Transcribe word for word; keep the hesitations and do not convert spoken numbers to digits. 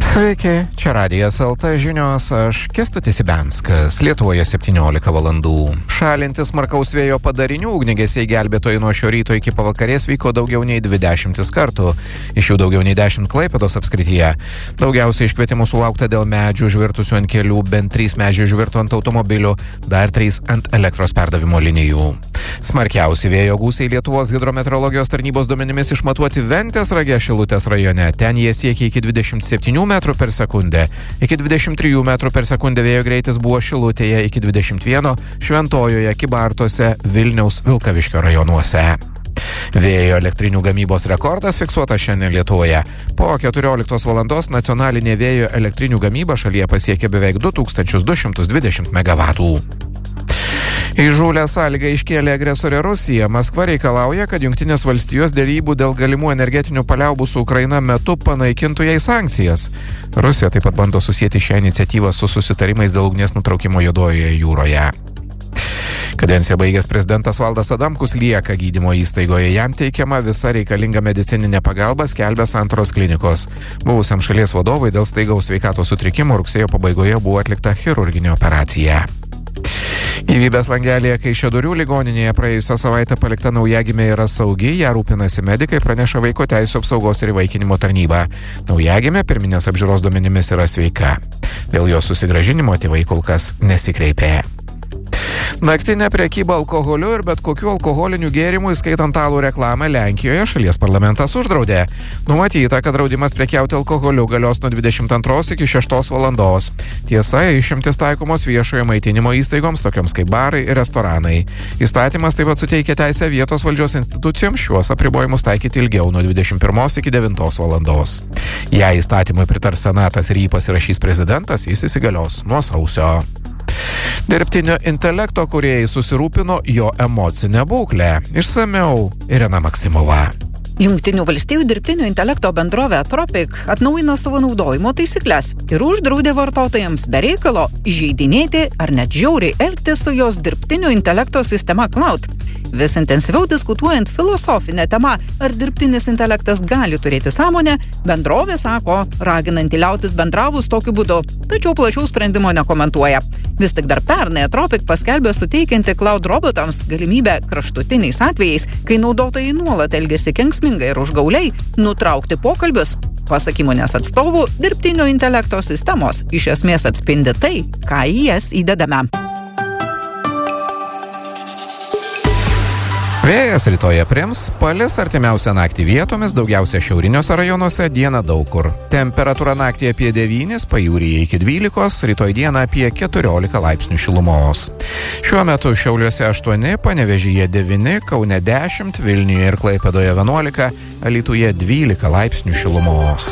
Sveiki, čia Radijas L T žinios, aš Kęstutis Ibenskas, Lietuvoje septyniolika valandų. Šalintis smarkaus vėjo padarinių ugniagesiai gelbėtojai nuo šio ryto iki pavakarės vyko daugiau nei dvidešimtis kartų, iš jų daugiau nei dešimt Klaipėdos apskrityje. Daugiausiai iškvietimų sulaukta dėl medžių užvirtusių ant kelių, bent trys medžiai užvirto ant automobilių, dar trys ant elektros perdavimo linijų. Smarkiausi vėjo gūsiai Lietuvos hidrometeorologijos tarnybos duomenimis išmatuoti Ventės rage Šilutės rajone. Ten jie siekia iki dvidešimt septynių metrų per sekundę. Iki dvidešimt trijų metrų per sekundę vėjo greitis buvo Šilutėje, iki dvidešimt vieno Šventojoje, Kybartuose, Vilniaus, Vilkaviškio rajonuose. Vėjo elektrinių gamybos rekordas fiksuotas šiandien Lietuvoje. Po keturioliktos valandos nacionalinė vėjo elektrinių gamyba šalyje pasiekė beveik du tūkstančius du šimtus dvidešimt megavatų. Įžūlę sąlygą iškėlė agresorė Rusija. Maskva reikalauja, kad Jungtinės valstijos derybų dėl galimų energetinių paliaubų su Ukraina metu panaikintų jai sankcijas. Rusija taip pat bando susijęti šią iniciatyvą su susitarimais dėl ugnies nutraukimo Juodojoje jūroje. Kadenciją baigęs prezidentas Valdas Adamkus lieka gydymo įstaigoje. Jam teikiama visa reikalinga medicininė pagalba, skelbia Santaros klinikos. Buvusiam šalies vadovui dėl staigaus sveikatos sutrikimo rugsėjo pabaigoje buvo atlikta chirurginė operacija. Gyvybės langelėje Kaišiadorių ligoninėje praėjusią savaitę palikta naujagimė yra saugi, ją rūpinasi medikai, praneša Vaiko teisių apsaugos ir įvaikinimo tarnyba. Naujagimė pirminės apžiūros duomenimis yra sveika. Dėl jos susigrąžinimo tėvai kol kas nesikreipė. Naktinė prekyba alkoholiu ir bet kokių alkoholinių gėrimų, įskaitant alų reklamą Lenkijoje, šalies parlamentas uždraudė. Numatyta, kad draudimas prekiauti alkoholiu galios nuo dvidešimt antros iki šeštos valandos. Tiesa, išimtis taikomos viešojo maitinimo įstaigoms, tokioms kaip barai ir restoranai. Įstatymas taip pat suteikia teisę vietos valdžios institucijoms šiuos apribojimus taikyti ilgiau nuo dvidešimt pirmos iki devintos valandos. Jei įstatymui pritars senatas ir jį pasirašys prezidentas, jis įsigalios nuo sausio. Dirbtinio intelekto kūrėjai susirūpino jo emocinę būklę. Išsamiau Irena Maksimova. Jungtinių valstijų dirbtinio intelekto bendrovė Anthropic atnaujino savo naudojimo taisyklės ir uždraudė vartotojams be reikalo įžeidinėti ar net žiauriai elgtis su jos dirbtinio intelekto sistema Cloud. Vis intensyviau diskutuojant filosofinę temą, ar dirbtinis intelektas gali turėti sąmonę, bendrovė sako, raginanti liautis bendravus tokiu būdu, tačiau plačiau sprendimo nekomentuoja. Vis tik dar pernai Anthropic paskelbė suteikianti Cloud robotams galimybę kraštutiniais atvejais, kai naudotojai nuolat elgiasi kenksmingai ir užgauliai, nutraukti pokalbius. Pasak įmonės atstovų, dirbtinio intelekto sistemos iš esmės atspindi tai, ką į jas įdedame. Vėjas rytoje prims, palis artimiausią naktį vietomis, daugiausia šiauriniuose rajonuose, dieną daug kur. Temperatūra naktį apie devynis, pajūryje iki dvylikos, rytoj dieną apie keturiolika laipsnių šilumos. Šiuo metu Šiauliuose aštuoni, Panevėžyje devyni, Kaune dešimt, Vilniuje ir Klaipėdoje vienuolika, Alytuje dvylika laipsnių šilumos.